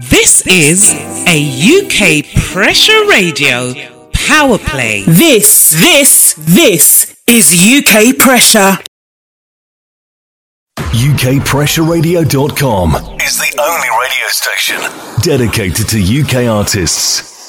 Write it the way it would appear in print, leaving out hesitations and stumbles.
This is a UK Pressure Radio power play. This is UK Pressure. UKPressureRadio.com is the only radio station dedicated to UK artists.